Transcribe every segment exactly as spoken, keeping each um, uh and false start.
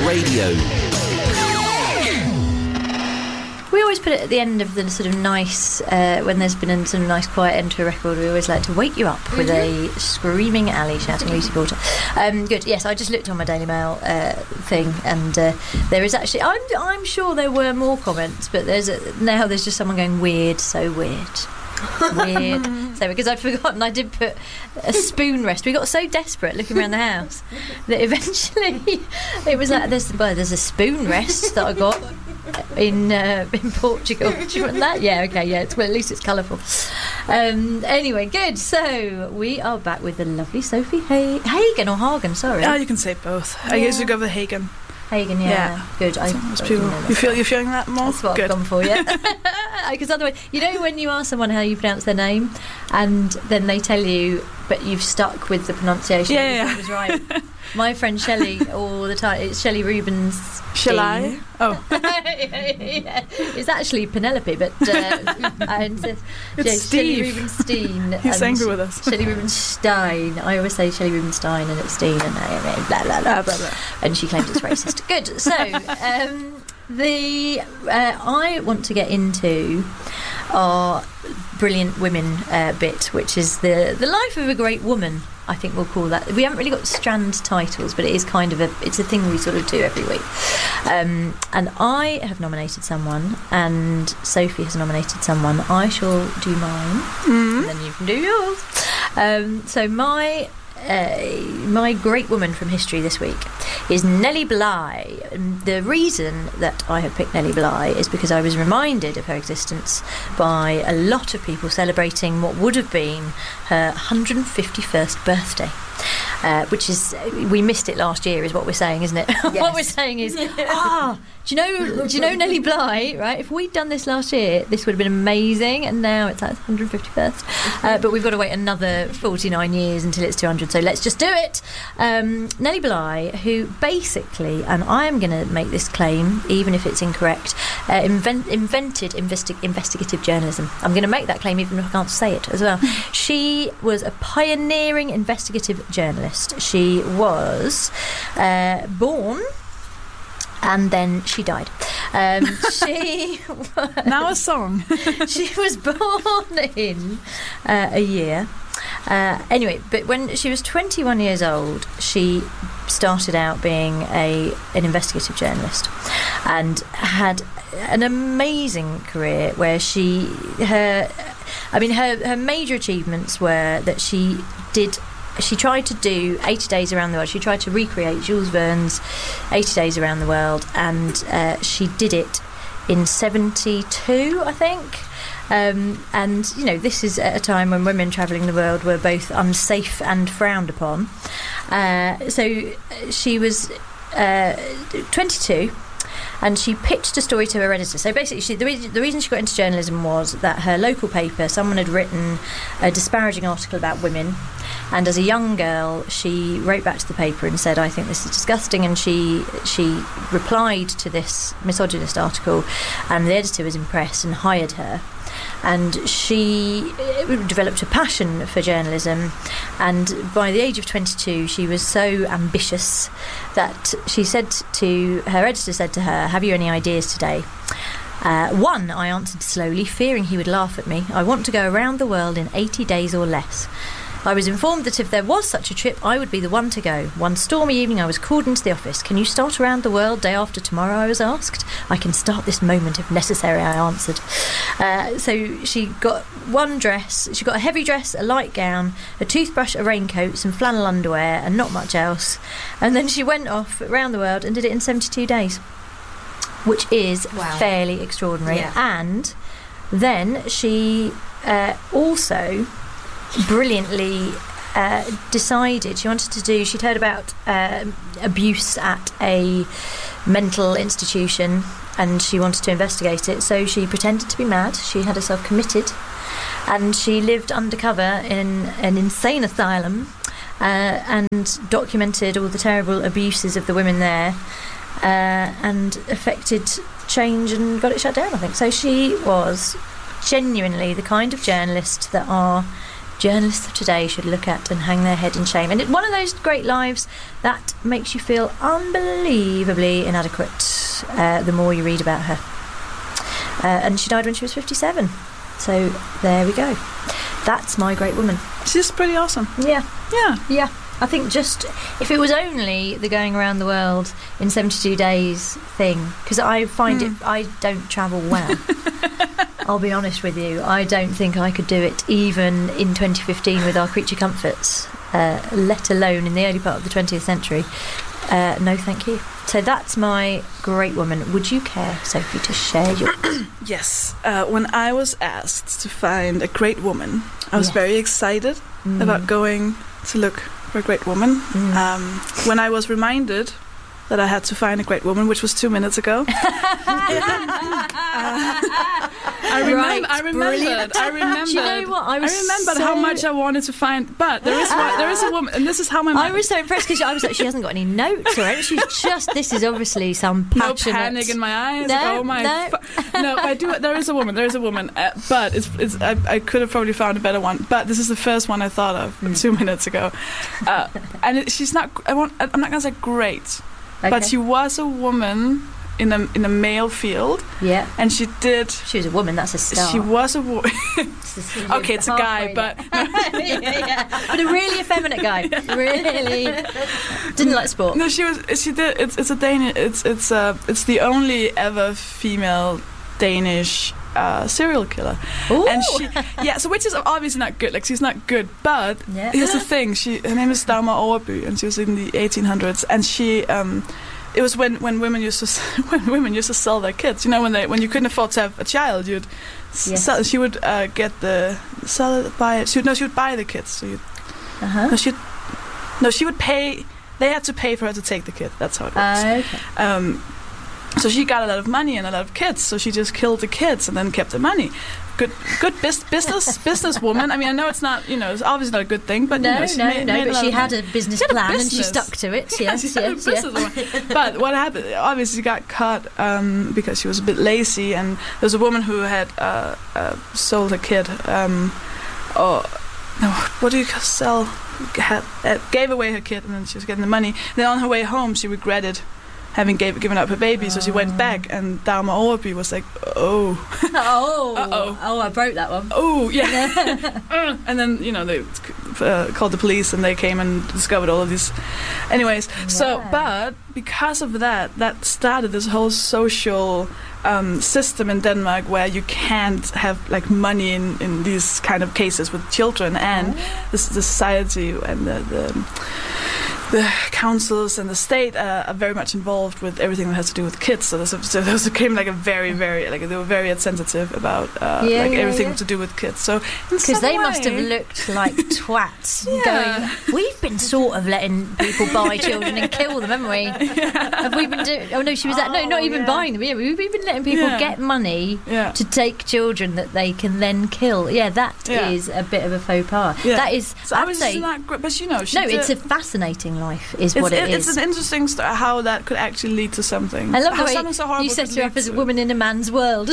Radio. We always put it at the end of the sort of nice, uh, when there's been a sort of nice quiet end to a record, we always like to wake you up with mm-hmm. a screaming Ali shouting Lucy Porter. Um, good, yes, I just looked on my Daily Mail uh, thing, and uh, there is actually, I'm, I'm sure there were more comments, but there's a, now there's just someone going, weird, so weird. Weird. So because I'd forgotten, I did put a spoon rest. We got so desperate looking around the house that eventually it was like, there's, well, there's a spoon rest that I got in uh, in Portugal. Do you want that? Yeah, okay, yeah. It's, well, at least it's colourful. Um, anyway, good. So we are back with the lovely Sophie ha- Hagen or Hagen. Sorry. Oh, you can say both. Yeah. I usually go with Hagen. Hagen, yeah, yeah. Good. I, people, you feel you're feeling that more? That's what Good. I've gone for, yeah. Because otherwise, you know, when you ask someone how you pronounce their name, and then they tell you, but you've stuck with the pronunciation. Yeah, yeah. It was right. My friend Shelley, all the time, it's Shelley Rubinstein. Shall I? Oh. Yeah. It's actually Penelope, but uh, I insist. It's yeah, Steve. Shelley Rubenstein. He's angry with us. Shelley Rubenstein. I always say Shelley Rubenstein and it's Steen and uh, blah, blah, blah. Ah, blah, blah. And she claims it's racist. Good. So, um, the uh, I want to get into our brilliant women uh, bit, which is the the life of a great woman. I think we'll call that. We haven't really got strand titles, but it is kind of a it's a thing we sort of do every week. Um, and I have nominated someone, and Sophie has nominated someone. I shall do mine, mm. and then you can do yours. Um, so my. Uh, my great woman from history this week is Nellie Bly. And the reason that I have picked Nellie Bly is because I was reminded of her existence by a lot of people celebrating what would have been her one hundred fifty-first birthday. Uh, which is, we missed it last year, is what we're saying, isn't it? Yes. What we're saying is, ah, do you know, do you know Nellie Bly? Right? If we'd done this last year, this would have been amazing, and now it's at one hundred fifty-first. Uh, but we've got to wait another forty-nine years until it's two hundred. So let's just do it. Um, Nellie Bly, who basically, and I am going to make this claim, even if it's incorrect, uh, invent, invented investi- investigative journalism. I'm going to make that claim, even if I can't say it as well. She was a pioneering investigative journalist. She was uh, born and then she died. Um, she was, now a song. She was born in uh, a year. Uh, anyway, but when she was twenty-one years old, she started out being a an investigative journalist and had an amazing career where she her I mean her her major achievements were that she did She tried to do eighty days around the world. She tried to recreate Jules Verne's eighty days around the world, and uh, she did it in seventy-two, I think. Um, and, you know, this is at a time when women travelling the world were both unsafe and frowned upon. Uh, so she was uh, twenty-two. And she pitched a story to her editor. So basically, she, the, re- the reason she got into journalism was that her local paper, someone had written a disparaging article about women. And as a young girl, she wrote back to the paper and said, I think this is disgusting. And she she replied to this misogynist article, and the editor was impressed and hired her. And she developed a passion for journalism, and by the age of twenty-two she was so ambitious that she said to her editor said to her, have you any ideas today? Uh, one, I answered slowly, fearing he would laugh at me. I want to go around the world in eighty days or less. I was informed that if there was such a trip, I would be the one to go. One stormy evening I was called into the office. Can you start around the world day after tomorrow, I was asked. I can start this moment if necessary, I answered. Uh, so she got one dress, she got a heavy dress, a light gown, a toothbrush, a raincoat, some flannel underwear, and not much else. And then she went off around the world and did it in seventy-two days, which is wow. fairly extraordinary. Yeah. And then she uh, also brilliantly uh, decided she wanted to do she'd heard about uh, abuse at a mental institution and she wanted to investigate it, so she pretended to be mad. She had herself committed and she lived undercover in an insane asylum uh, and documented all the terrible abuses of the women there uh, and effected change and got it shut down, I think. So she was genuinely the kind of journalist that our journalists of today should look at and hang their head in shame. And it's one of those great lives that makes you feel unbelievably inadequate uh, the more you read about her. Uh, and she died when she was fifty-seven. So there we go. That's my great woman. She's pretty awesome. Yeah. Yeah. Yeah. I think just if it was only the going around the world in seventy-two days thing, because I find mm. it, I don't travel well. I'll be honest with you, I don't think I could do it even in twenty fifteen with our creature comforts, uh, let alone in the early part of the twentieth century. Uh, no, thank you. So that's my great woman. Would you care, Sophie, to share your... Yes. Uh, when I was asked to find a great woman, I was yes. very excited mm. about going to look for a great woman. Mm. Um, when I was reminded that I had to find a great woman, which was two minutes ago. uh, I, remember, right, I remembered. Brilliant. I remembered. Do you know what? I, was I remembered so how much I wanted to find. But there is one, there is a woman, and this is how my. I was so impressed because I was like, she hasn't got any notes or anything. She's just. This is obviously some passionate. No panic in my eyes. No, oh my. no. Fu- no, I do. There is a woman. There is a woman. Uh, but it's. it's I, I could have probably found a better one. But this is the first one I thought of mm. two minutes ago, uh, and it, she's not. I won't. I'm not gonna say great. Okay. But she was a woman in a in a male field. Yeah. And she did. She was a woman. That's a start. She was a woman. Okay, it's a guy, but yeah, yeah. But a really effeminate guy. Yeah. Really didn't like sport. No, she was. She did. It's it's a Danish. It's it's uh it's the only ever female Danish uh, serial killer. Ooh. And she yeah. So which is obviously not good. Like she's not good. But yeah. here's the thing. She her name is Dagmar Overby, and she was in the eighteen hundreds. And she um. It was when, when women used to when women used to sell their kids. You know, when they when you couldn't afford to have a child, you'd yes. sell. She would uh, get the sell it, buy it. She would no, she would buy the kids. So you, uh-huh. no, she, no, she would pay. They had to pay for her to take the kid. That's how it works. Uh, okay. Um, so she got a lot of money and a lot of kids. So she just killed the kids and then kept the money. Good, good bis- business businesswoman. I mean, I know it's not, you know, it's obviously not a good thing, but no, you know, she no, made, no. made but a she had money. a business she had plan a and she stuck to it. Yes, yeah, yes, yes. But what happened? Obviously, she got caught um, because she was a bit lazy, and there was a woman who had uh, uh, sold her kid, um, or no, what do you sell? Had, uh, gave away her kid, and then she was getting the money. Then on her way home, she regretted having gave, given up her baby, oh. so she went back, and Dagmar Overby was like, oh. oh. Uh-oh. Oh, I broke that one. Oh, yeah. And then, you know, they uh, called the police, and they came and discovered all of these. Anyways, yeah. so, but because of that, that started this whole social um, system in Denmark where you can't have, like, money in, in these kind of cases with children, and oh. the, the society and the... the The councils and the state uh, are very much involved with everything that has to do with kids. So, so those became like a very, very like they were very sensitive about uh, yeah, like yeah, everything yeah. to do with kids. So because they way, must have looked like twats, yeah. going, "We've been sort of letting people buy children and kill them, haven't we? Yeah. Have we been doing? Oh no, she was oh, that. No, not even yeah. Oh, buying them. Yeah, we've been letting people yeah. get money yeah. to take children that they can then kill. Yeah, that yeah. is a bit of a faux pas. Yeah. That is. So I'd I was say, not great, but you know, she no, did, it's a fascinating life. Is it's, what it, it is. It's an interesting story how that could actually lead to something. I love how the way something so horrible you set could her lead up as a to- woman in a man's world.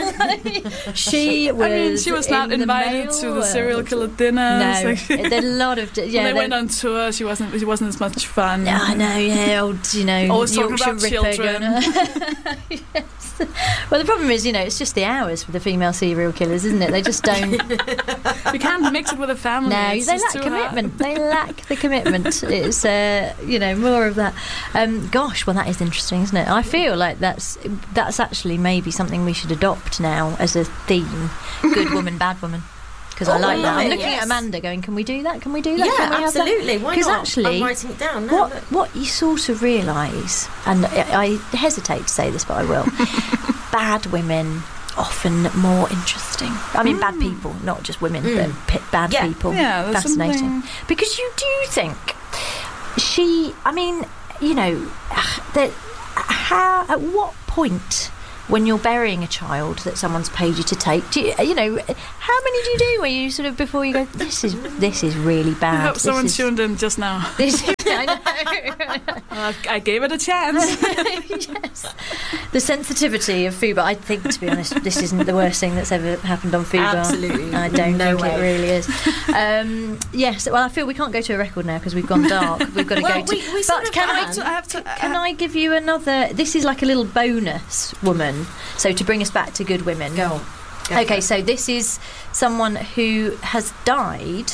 She was. I mean, she was not in invited the to the male serial world. killer dinners. No, Like, there's a lot of yeah. when they there- went on tour, she wasn't. She wasn't as much fun. No, I know, yeah, old, you know, Always talking Yorkshire about Ripper children. going on. Yes. Well, the problem is, you know, it's just the hours for the female serial killers, isn't it? They just don't. You can't mix it with a family. No, It's they just lack too commitment. hard. They lack the commitment. It's, uh, you know, more of that. Um, gosh, well, that is interesting, isn't it? I feel like that's that's actually maybe something we should adopt now as a theme. Good woman, bad woman. Because Oh, I like I that. love I'm it, looking yes. at Amanda going, can we do that? Can we do that? Yeah, Can we have that?" absolutely. Why 'Cause not? actually, I'm writing it down now. What, look. what you sort of realise, and I, I hesitate to say this, but I will, bad women often more interesting. I mean, mm. bad people, not just women, Mm. but p- bad Yeah. people. Yeah, there's Fascinating. something- Because you do think she, I mean, you know, that how, at what point when you're burying a child that someone's paid you to take, do you, you know, how many do you do where you sort of, before you go, this is this is really I bad. hope this someone is, tuned in just now. this I know. Uh, I gave it a chance. Yes. The sensitivity of Fubar. I think, to be honest, this isn't the worst thing that's ever happened on Fubar. Absolutely. I don't No think way. it really is. Um, yes, well, I feel we can't go to a record now because we've gone dark. We've got to Well, go to... we- we sort but of can can. I... I have to, I have to, Can I give you another... This is like a little bonus, woman. So to bring us back to good women. Go on. Go Okay, for so this is someone who has died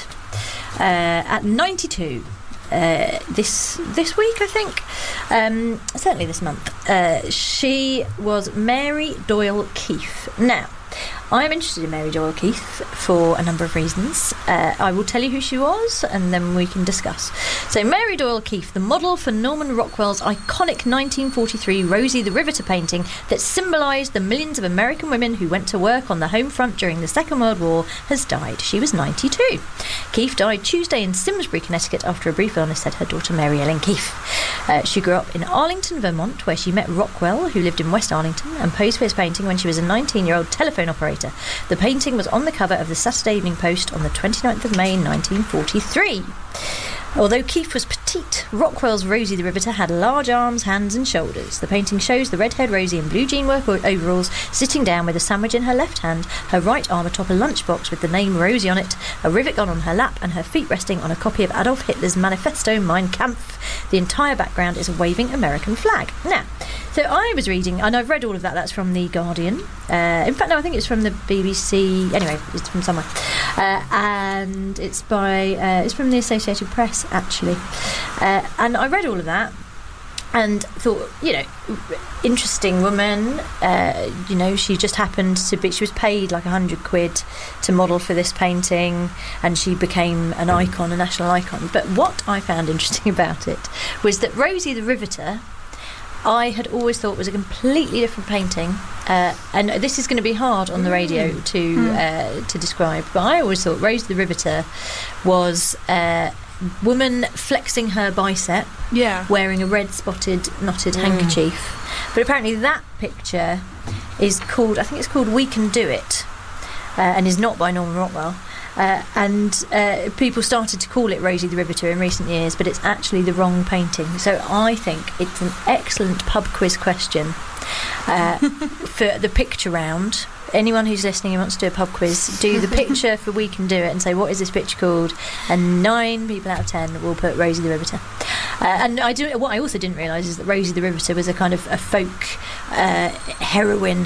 uh, at ninety-two. Uh, this this week, I think, um, certainly this month. Uh, she was Mary Doyle Keefe. Now, I am interested in Mary Doyle Keefe for a number of reasons. Uh, I will tell you who she was, and then we can discuss. So, Mary Doyle Keefe, the model for Norman Rockwell's iconic nineteen forty-three Rosie the Riveter painting that symbolised the millions of American women who went to work on the home front during the Second World War, has died. She was ninety-two. Keefe died Tuesday in Simsbury, Connecticut, after a brief illness, said her daughter Mary Ellen Keefe. Uh, she grew up in Arlington, Vermont, where she met Rockwell, who lived in West Arlington, and posed for his painting when she was a nineteen-year-old telephone operator. The painting was on the cover of the Saturday Evening Post on the twenty-ninth of May nineteen forty-three. Although Keefe was petite, Rockwell's Rosie the Riveter had large arms, hands and shoulders. The painting shows the red-haired Rosie in blue jean work overalls, sitting down with a sandwich in her left hand, her right arm atop a lunchbox with the name Rosie on it, a rivet gun on her lap, and her feet resting on a copy of Adolf Hitler's manifesto Mein Kampf. The entire background is a waving American flag. Now, so I was reading, and I've read all of that, that's from The Guardian. Uh, in fact, no, I think it's from the B B C. Anyway, it's from somewhere. Uh, and it's by, uh, it's from the Associated Press, actually. Uh, and I read all of that and thought, you know, interesting woman. Uh, you know, she just happened to be, she was paid like a hundred quid to model for this painting, and she became an icon, a national icon. But what I found interesting about it was that Rosie the Riveter, I had always thought was a completely different painting, uh, and this is going to be hard on the radio mm. to mm. uh, to describe, but I always thought Rosie the Riveter was a woman flexing her bicep, yeah, wearing a red spotted knotted mm. handkerchief. But apparently that picture is called, I think it's called We Can Do It, uh, and is not by Norman Rockwell. Uh, and uh, people started to call it Rosie the Riveter in recent years, but it's actually the wrong painting. So I think it's an excellent pub quiz question uh, for the picture round. Anyone who's listening who wants to do a pub quiz, do the picture for We Can Do It and say, what is this picture called? And nine people out of ten will put Rosie the Riveter. Uh, and I do. What I also didn't realise is that Rosie the Riveter was a kind of a folk uh, heroine,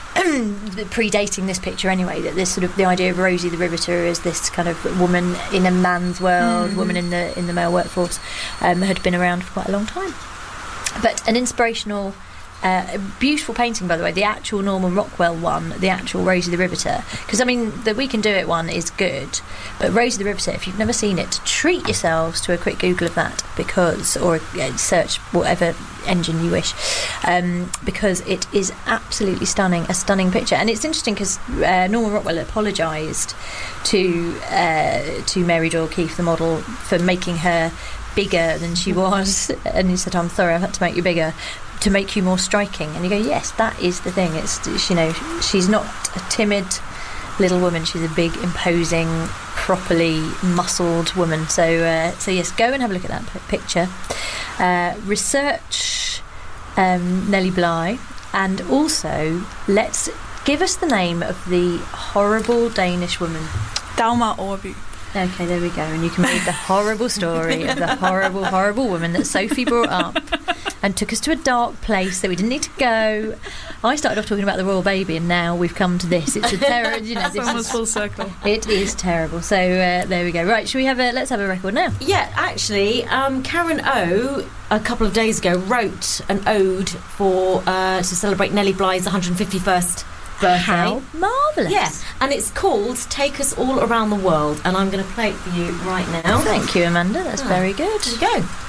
predating this picture anyway, that this sort of the idea of Rosie the Riveter as this kind of woman in a man's world, mm-hmm. woman in the in the male workforce, um, had been around for quite a long time. But an inspirational, uh, beautiful painting, by the way, the actual Norman Rockwell one, the actual Rosie the Riveter, because I mean the We Can Do It one is good, but Rosie the Riveter, if you've never seen it, treat yourselves to a quick Google of that, because, or uh, search whatever engine you wish, um, because it is absolutely stunning, a stunning picture. And it's interesting because uh, Norman Rockwell apologised to uh, to Mary Doyle Keefe, the model, for making her bigger than she was, and he said, I'm sorry, I've had to make you bigger to make you more striking. And you go, yes, that is the thing. It's, you know, she's not a timid little woman, she's a big, imposing, properly muscled woman. So uh, so yes, go and have a look at that p- picture. Uh, research um, Nellie Bly, and also let's give us the name of the horrible Danish woman. Dagmar Overby. Okay, there we go. And you can read the horrible story of the horrible, horrible woman that Sophie brought up and took us to a dark place that we didn't need to go. I started off talking about the royal baby, and now we've come to this. It's a terror. You know, It's almost full circle. It is terrible. So uh, there we go. Right, should we have a? Let's have a record now. Yeah, actually, um, Karen O a couple of days ago wrote an ode for uh, to celebrate Nellie Bly's one hundred fifty-first birthday. How marvellous. Yeah, and it's called Take Us All Around the World, and I'm going to play it for you right now. Thank you, Amanda. That's Ah, very good. There you go.